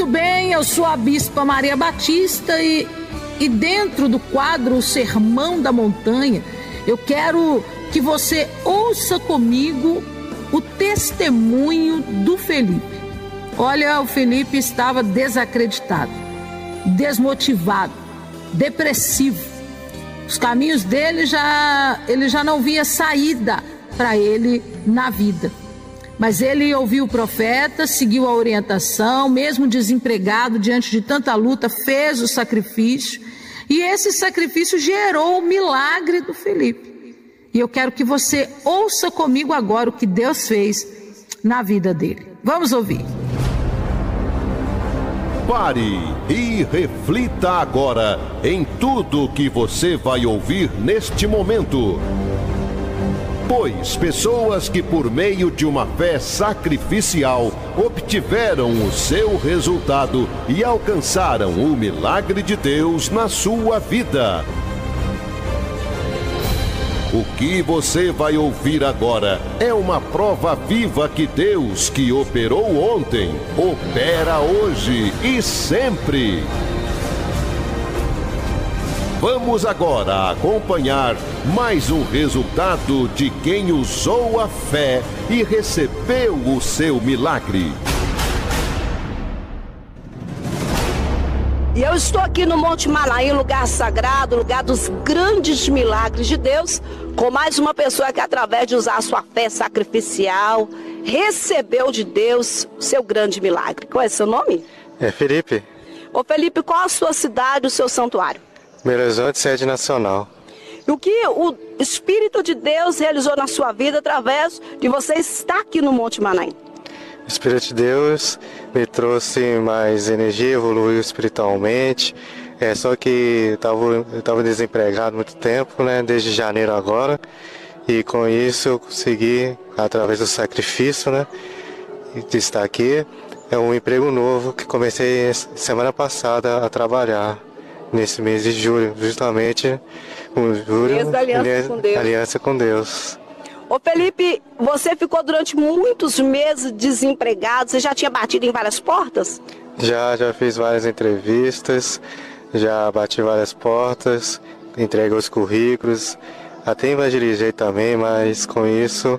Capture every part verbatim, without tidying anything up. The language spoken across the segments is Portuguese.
Muito bem, eu sou a Bispa Maria Batista e, e dentro do quadro O Sermão da Montanha, eu quero que você ouça comigo o testemunho do Felipe. Olha, o Felipe estava desacreditado, desmotivado, depressivo. Os caminhos dele já, ele já não via saída para ele na vida. Mas ele ouviu o profeta, seguiu a orientação, mesmo desempregado, diante de tanta luta, fez o sacrifício. E esse sacrifício gerou o milagre do Felipe. E eu quero que você ouça comigo agora o que Deus fez na vida dele. Vamos ouvir. Pare e reflita agora em tudo que você vai ouvir neste momento. Pois pessoas que por meio de uma fé sacrificial obtiveram o seu resultado e alcançaram o milagre de Deus na sua vida. O que você vai ouvir agora é uma prova viva que Deus, que operou ontem, opera hoje e sempre. Vamos agora acompanhar mais um resultado de quem usou a fé e recebeu o seu milagre. E eu estou aqui no Monte Manaim, lugar sagrado, lugar dos grandes milagres de Deus, com mais uma pessoa que, através de usar a sua fé sacrificial, recebeu de Deus o seu grande milagre. Qual é o seu nome? É Felipe. Ô Felipe, qual a sua cidade, o seu santuário? Belo Horizonte, sede nacional. E o que o Espírito de Deus realizou na sua vida através de você estar aqui no Monte Manaim? O Espírito de Deus me trouxe mais energia, evoluiu espiritualmente. É só que eu estava desempregado há muito tempo, né? Desde janeiro agora. E com isso eu consegui, através do sacrifício, né? De estar aqui. É um emprego novo que comecei semana passada a trabalhar. Nesse mês de julho, justamente o julho, mês da aliança, aliança com Deus. Aliança com Deus. Ô Felipe, você ficou durante muitos meses desempregado, você já tinha batido em várias portas? Já, já fiz várias entrevistas, já bati várias portas, entreguei os currículos, até evangelizei também, mas com isso,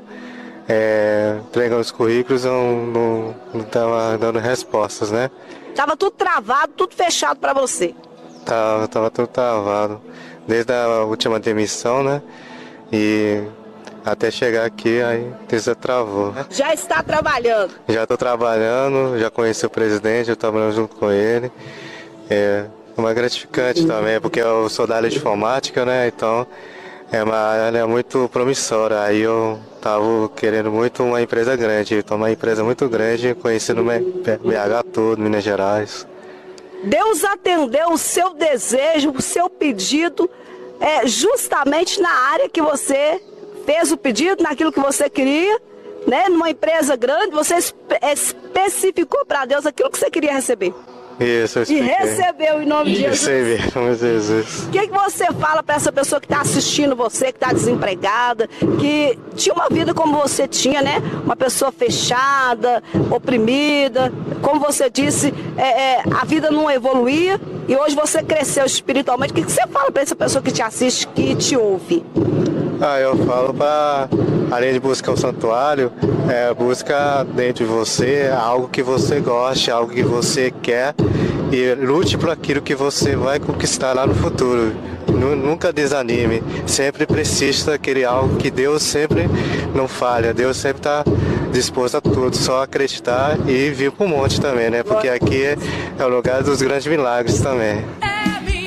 é, entregando os currículos, eu não estava dando respostas, né? Tava tudo travado, tudo fechado para você. Tava, tava tudo travado, desde a última demissão, né? E até chegar aqui, aí desatravou. Já está trabalhando? Já estou trabalhando, já conheci o presidente, eu trabalhando junto com ele. É uma gratificante também, porque eu sou da área de informática, né? Então é uma área muito promissora. Aí eu estava querendo muito uma empresa grande, então uma empresa muito grande, conhecendo o B H todo, Minas Gerais. Deus atendeu o seu desejo, o seu pedido, é, justamente na área que você fez o pedido, naquilo que você queria, né? Numa empresa grande, você espe- especificou para Deus aquilo que você queria receber. Isso, eu E recebeu em nome de Jesus. Recebi, em nome de Jesus. O que, que você fala para essa pessoa que está assistindo você, que está desempregada, que tinha uma vida como você tinha, né? Uma pessoa fechada, oprimida, como você disse, é, é, a vida não evoluía e hoje você cresceu espiritualmente. O que, que você fala para essa pessoa que te assiste, que te ouve? Ah, eu falo para, além de buscar um santuário, é, busca dentro de você algo que você goste, algo que você quer e lute por aquilo que você vai conquistar lá no futuro. Nunca desanime, sempre persista aquele algo que Deus sempre não falha, Deus sempre está disposto a tudo, só acreditar e vir para o monte também, né? Porque aqui é o lugar dos grandes milagres também.